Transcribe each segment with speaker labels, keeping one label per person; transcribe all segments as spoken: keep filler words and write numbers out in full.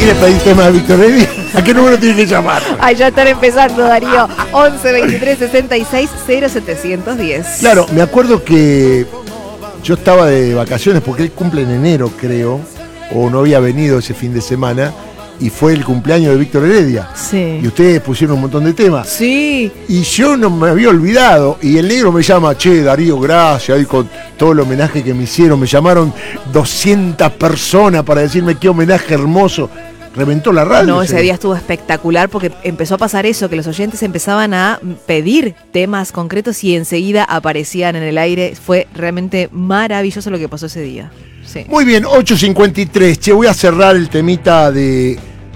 Speaker 1: quiere pedir temas de Víctor Heredia, ¿a qué número tiene que llamar?
Speaker 2: Ay, ya están empezando, Darío. once veintitrés sesenta y seis cero setecientos diez.
Speaker 1: Claro, me acuerdo que yo estaba de vacaciones porque él cumple en enero, creo, o no había venido ese fin de semana, y fue el cumpleaños de Víctor Heredia.
Speaker 2: Sí.
Speaker 1: Y ustedes pusieron un montón de temas.
Speaker 2: Sí.
Speaker 1: Y yo no me había olvidado, y el negro me llama, che, Darío, gracias, ahí con todo el homenaje que me hicieron, me llamaron doscientas personas para decirme qué homenaje hermoso. Reventó la radio.
Speaker 2: No, ese día estuvo espectacular porque empezó a pasar eso, que los oyentes empezaban a pedir temas concretos y enseguida aparecían en el aire. Fue realmente maravilloso lo que pasó ese día. Sí.
Speaker 1: Muy bien, ocho cincuenta y tres. Che, voy a cerrar el temita de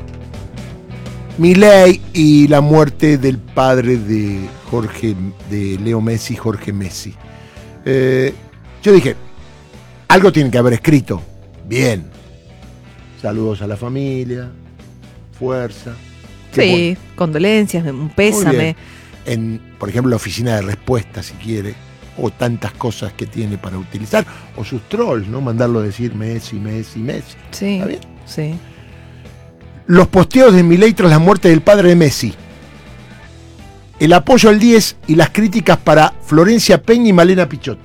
Speaker 1: Milei y la muerte del padre de Jorge, de Leo Messi, Jorge Messi. Eh, yo dije, algo tiene que haber escrito. Bien. Saludos a la familia, fuerza.
Speaker 2: Sí, condolencias, un pésame.
Speaker 1: En, por ejemplo, la oficina de respuesta, si quiere, o tantas cosas que tiene para utilizar, o sus trolls, ¿no? Mandarlo a decir Messi, Messi, Messi.
Speaker 2: Sí,
Speaker 1: ¿está bien?
Speaker 2: Sí.
Speaker 1: Los posteos de Milei tras la muerte del padre de Messi. El apoyo al diez y las críticas para Florencia Peña y Malena Pichot.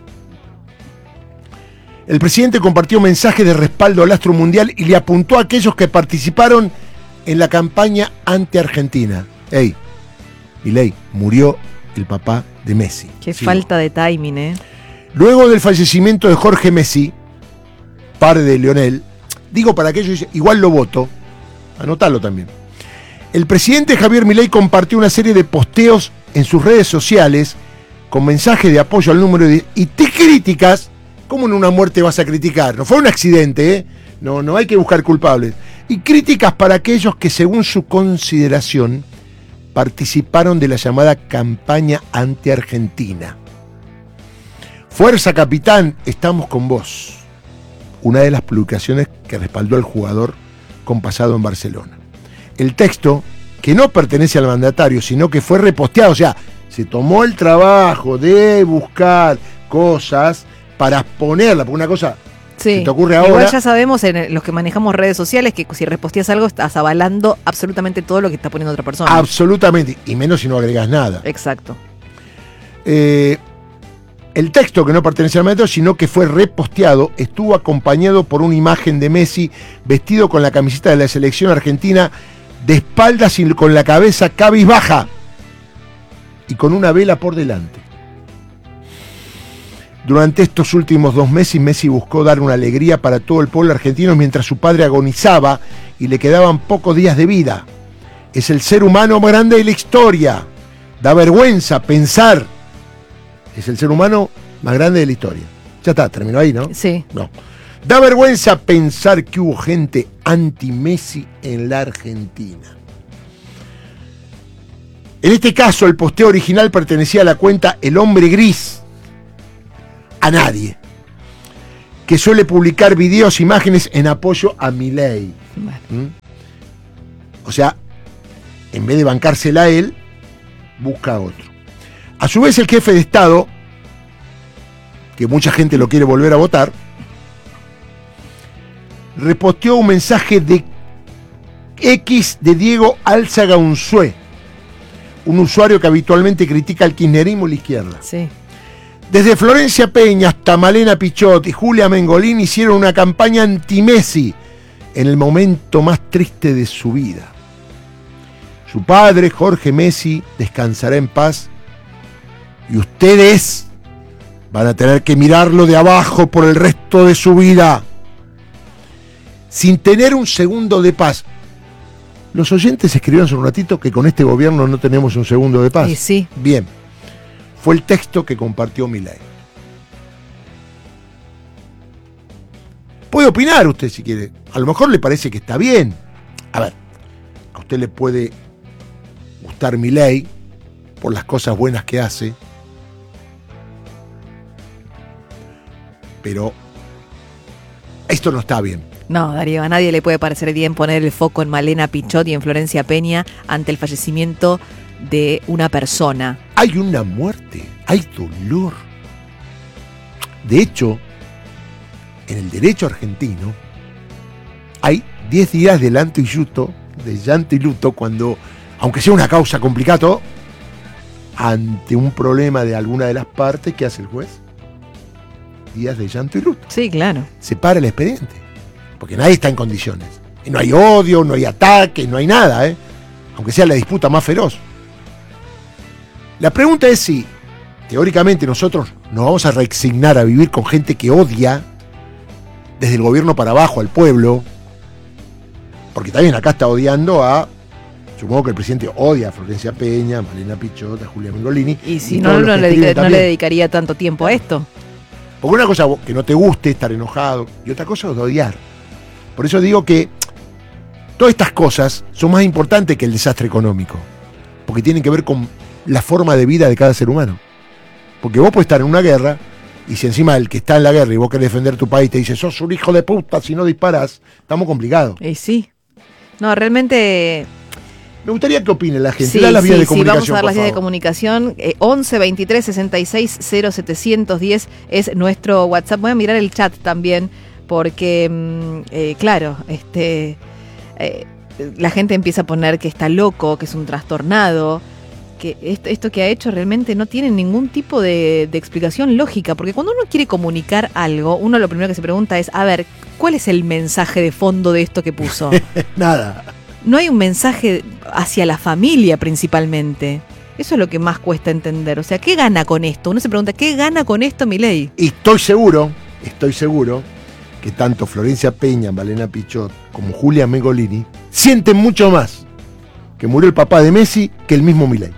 Speaker 1: El presidente compartió mensajes de respaldo al astro mundial y le apuntó a aquellos que participaron en la campaña anti-Argentina. Ey, Milei, murió el papá de Messi.
Speaker 2: Qué
Speaker 1: sí.
Speaker 2: falta de timing, ¿eh?
Speaker 1: Luego del fallecimiento de Jorge Messi, padre de Lionel, digo para aquellos, igual lo voto, anotalo también. El presidente Javier Milei compartió una serie de posteos en sus redes sociales con mensajes de apoyo al número de, y te críticas. ¿Cómo en una muerte vas a criticar? No fue un accidente, ¿eh? No, no hay que buscar culpables. Y críticas para aquellos que, según su consideración, participaron de la llamada campaña anti-Argentina. Fuerza, capitán, estamos con vos. Una de las publicaciones que respaldó al jugador con pasado en Barcelona. El texto, que no pertenece al mandatario, sino que fue reposteado, o sea, se tomó el trabajo de buscar cosas para ponerla, porque una cosa
Speaker 2: sí.
Speaker 1: te ocurre ahora.
Speaker 2: Igual ya sabemos, en los que manejamos redes sociales, que si reposteas algo estás avalando absolutamente todo lo que está poniendo otra persona.
Speaker 1: Absolutamente, y menos si no agregas nada.
Speaker 2: Exacto.
Speaker 1: Eh, el texto, que no pertenece al mandatario, sino que fue reposteado, estuvo acompañado por una imagen de Messi vestido con la camiseta de la selección argentina, de espaldas y con la cabeza cabizbaja y con una vela por delante. Durante estos últimos dos meses, Messi buscó dar una alegría para todo el pueblo argentino mientras su padre agonizaba y le quedaban pocos días de vida. Es el ser humano más grande de la historia. Da vergüenza pensar. Es el ser humano más grande de la historia. Ya está, terminó ahí, ¿no?
Speaker 2: Sí.
Speaker 1: No. Da vergüenza pensar que hubo gente anti-Messi en la Argentina. En este caso, el posteo original pertenecía a la cuenta El Hombre Gris. A nadie, que suele publicar videos, imágenes en apoyo a Milei.
Speaker 2: Bueno.
Speaker 1: ¿Mm? O sea, en vez de bancársela a él, busca a otro. A su vez, el jefe de Estado, que mucha gente lo quiere volver a votar, reposteó un mensaje de X de Diego Álzaga Unzué, un usuario que habitualmente critica al kirchnerismo y la izquierda.
Speaker 2: Sí.
Speaker 1: Desde Florencia Peña hasta Malena Pichot y Julia Mengolini hicieron una campaña anti-Messi en el momento más triste de su vida. Su padre, Jorge Messi, descansará en paz y ustedes van a tener que mirarlo de abajo por el resto de su vida, sin tener un segundo de paz. Los oyentes escribieron hace un ratito que con este gobierno no tenemos un segundo de paz.
Speaker 2: Y sí.
Speaker 1: Bien. Fue el texto que compartió Milei. Puede opinar usted si quiere. A lo mejor le parece que está bien. A ver, a usted le puede gustar Milei por las cosas buenas que hace, pero esto no está bien.
Speaker 2: No, Darío, a nadie le puede parecer bien poner el foco en Malena Pichot y en Florencia Peña ante el fallecimiento de una persona.
Speaker 1: Hay una muerte, hay dolor. De hecho, en el derecho argentino hay diez días de llanto y luto, de llanto y luto, cuando, aunque sea una causa complicada, ante un problema de alguna de las partes, ¿qué hace el juez? Días de llanto y luto.
Speaker 2: Sí, claro.
Speaker 1: Se para el expediente, porque nadie está en condiciones. Y no hay odio, no hay ataque, no hay nada, ¿eh? Aunque sea la disputa más feroz. La pregunta es si, teóricamente, nosotros nos vamos a resignar a vivir con gente que odia, desde el gobierno para abajo, al pueblo, porque también acá está odiando a, supongo que el presidente odia a Florencia Peña, a Malena Pichot, a Julia Mengolini.
Speaker 2: Y si y no, no, le dedica, no le dedicaría tanto tiempo a esto.
Speaker 1: Porque una cosa que no te guste, estar enojado, y otra cosa es odiar. Por eso digo que todas estas cosas son más importantes que el desastre económico, porque tienen que ver con la forma de vida de cada ser humano. Porque vos podés estar en una guerra, y si encima el que está en la guerra y vos querés defender tu país te dice, sos un hijo de puta si no disparás, estamos complicados.
Speaker 2: Y sí. No, realmente...
Speaker 1: Me gustaría que opine la gente.
Speaker 2: Sí,
Speaker 1: da las vías
Speaker 2: sí,
Speaker 1: de comunicación,
Speaker 2: sí, vamos a dar las vías de
Speaker 1: favor.
Speaker 2: comunicación. Eh, once veintitrés sesenta y seis cero setecientos diez es nuestro WhatsApp. Voy a mirar el chat también, porque, mm, eh, claro, este eh, la gente empieza a poner que está loco, que es un trastornado, que esto, esto que ha hecho realmente no tiene ningún tipo de, de explicación lógica, porque cuando uno quiere comunicar algo, uno lo primero que se pregunta es, a ver, ¿cuál es el mensaje de fondo de esto que puso?
Speaker 1: Nada.
Speaker 2: No hay un mensaje hacia la familia principalmente. Eso es lo que más cuesta entender. O sea, ¿qué gana con esto? Uno se pregunta, ¿qué gana con esto Milei?
Speaker 1: Y estoy seguro, estoy seguro que tanto Florencia Peña, Malena Pichot, como Julia Mengolini sienten mucho más que murió el papá de Messi que el mismo Milei.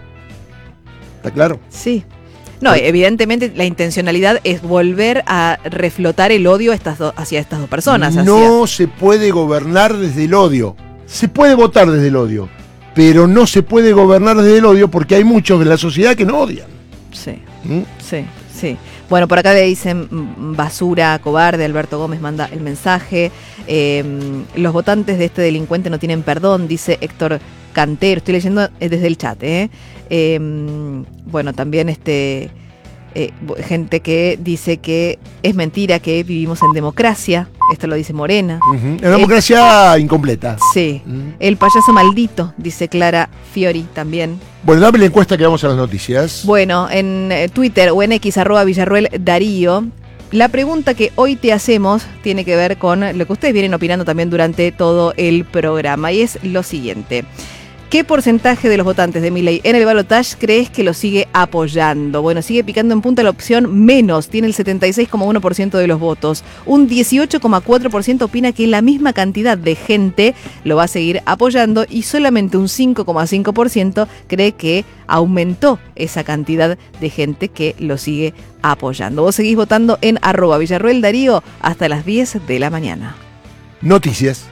Speaker 1: ¿Está claro?
Speaker 2: Sí. No, evidentemente la intencionalidad es volver a reflotar el odio a estas do- hacia estas dos personas.
Speaker 1: No
Speaker 2: hacia...
Speaker 1: se puede gobernar desde el odio. Se puede votar desde el odio, pero no se puede gobernar desde el odio porque hay muchos de la sociedad que no odian.
Speaker 2: Sí,
Speaker 1: ¿Mm?
Speaker 2: sí, sí. Bueno, por acá le dicen mm, basura, cobarde, Alberto Gómez manda el mensaje. Eh, los votantes de este delincuente no tienen perdón, dice Héctor Cantero. Estoy leyendo desde el chat, ¿eh? Eh, bueno, también este eh, gente que dice que es mentira que vivimos en democracia. Esto lo dice Morena.
Speaker 1: Uh-huh. La democracia eh, incompleta.
Speaker 2: Sí.
Speaker 1: Uh-huh.
Speaker 2: El payaso maldito, dice Clara Fiori también.
Speaker 1: Bueno, dame la encuesta que vamos a las noticias.
Speaker 2: Bueno, en eh, Twitter o en X, arroba Villarruel Darío. La pregunta que hoy te hacemos tiene que ver con lo que ustedes vienen opinando también durante todo el programa. Y es lo siguiente. ¿Qué porcentaje de los votantes de Milei en el balotaje crees que lo sigue apoyando? Bueno, sigue picando en punta la opción menos, tiene el setenta y seis coma uno por ciento de los votos. Un dieciocho coma cuatro por ciento opina que la misma cantidad de gente lo va a seguir apoyando y solamente un cinco coma cinco por ciento cree que aumentó esa cantidad de gente que lo sigue apoyando. Vos seguís votando en arroba Villarruel Darío hasta las diez de la mañana.
Speaker 1: Noticias.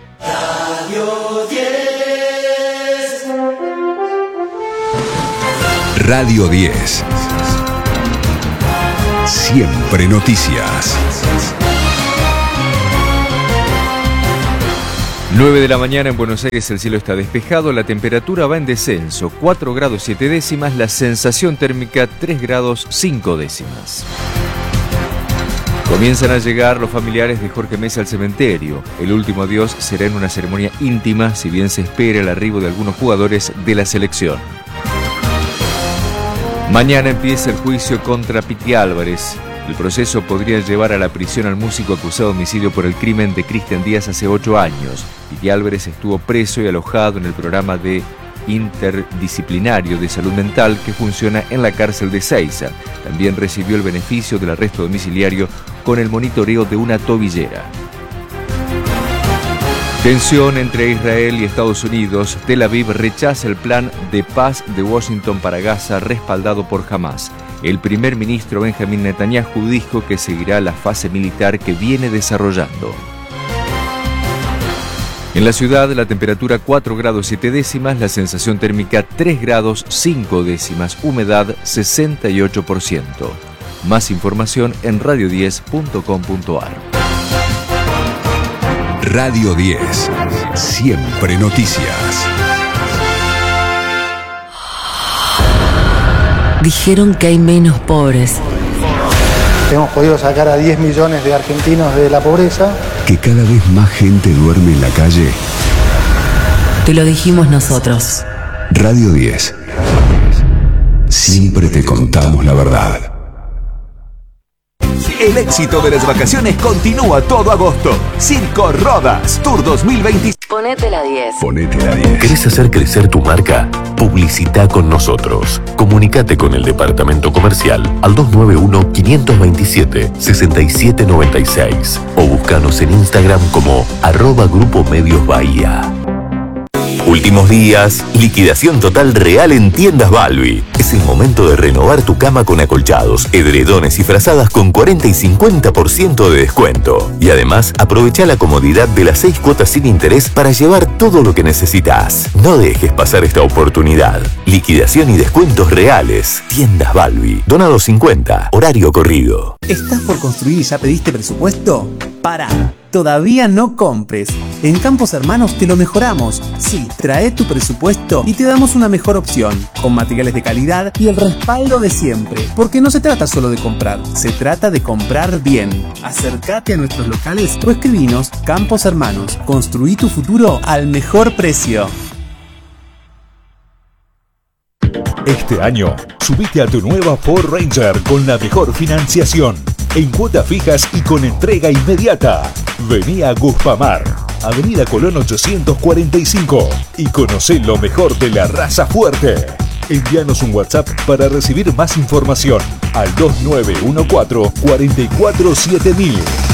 Speaker 3: Radio diez.
Speaker 4: Radio diez. Siempre noticias.
Speaker 5: nueve de la mañana en Buenos Aires, el cielo está despejado, la temperatura va en descenso, cuatro grados siete décimas, la sensación térmica tres grados cinco décimas. Comienzan a llegar los familiares de Jorge Mesa al cementerio. El último adiós será en una ceremonia íntima, si bien se espera el arribo de algunos jugadores de la selección. Mañana empieza el juicio contra Piti Álvarez. El proceso podría llevar a la prisión al músico acusado de homicidio por el crimen de Cristian Díaz hace ocho años. Piti Álvarez estuvo preso y alojado en el programa de interdisciplinario de salud mental que funciona en la cárcel de Seiza. También recibió el beneficio del arresto domiciliario con el monitoreo de una tobillera. Tensión entre Israel y Estados Unidos. Tel Aviv rechaza el plan de paz de Washington para Gaza respaldado por Hamás. El primer ministro Benjamín Netanyahu dijo que seguirá la fase militar que viene desarrollando. En la ciudad, la temperatura cuatro grados siete décimas, la sensación térmica tres grados cinco décimas, humedad sesenta y ocho por ciento. Más información en radio diez punto com punto ar.
Speaker 4: Radio diez. Siempre noticias.
Speaker 6: Dijeron que hay menos pobres.
Speaker 7: Hemos podido sacar a diez millones de argentinos de la pobreza.
Speaker 4: Que cada vez más gente duerme en la calle.
Speaker 6: te lo dijimos nosotros.
Speaker 4: Radio diez. Siempre te contamos la verdad.
Speaker 8: El éxito de las vacaciones continúa todo agosto. Circo Rodas Tour dos mil veinte.
Speaker 6: Ponete la diez.
Speaker 4: Ponete la diez.
Speaker 9: ¿Querés hacer crecer tu marca? Publicita con nosotros. Comunicate con el departamento comercial al dos nueve uno, cinco dos siete, seis siete nueve seis o búscanos en Instagram como arroba Grupo Medios Bahía. Últimos días, liquidación total real en Tiendas Balbi. Es el momento de renovar tu cama con acolchados, edredones y frazadas con cuarenta y cincuenta por ciento de descuento. Y además, aprovecha la comodidad de las seis cuotas sin interés para llevar todo lo que necesitas. No dejes pasar esta oportunidad. Liquidación y descuentos reales. Tiendas Balbi. Donado cincuenta. Horario corrido.
Speaker 10: ¿Estás por construir y ya pediste presupuesto? Pará. Todavía no compres. En Campos Hermanos te lo mejoramos. Sí, trae tu presupuesto y te damos una mejor opción, con materiales de calidad y el respaldo de siempre. Porque no se trata solo de comprar, se trata de comprar bien. Acércate a nuestros locales o escribinos. Campos Hermanos, construí tu futuro al mejor precio.
Speaker 11: Este año, subite a tu nueva Ford Ranger con la mejor financiación, en cuotas fijas y con entrega inmediata. Vení a Guspamar, Avenida Colón ochocientos cuarenta y cinco, y conocé lo mejor de la raza fuerte. Envíanos un WhatsApp para recibir más información al dos nueve uno cuatro, cuatro cuatro siete mil.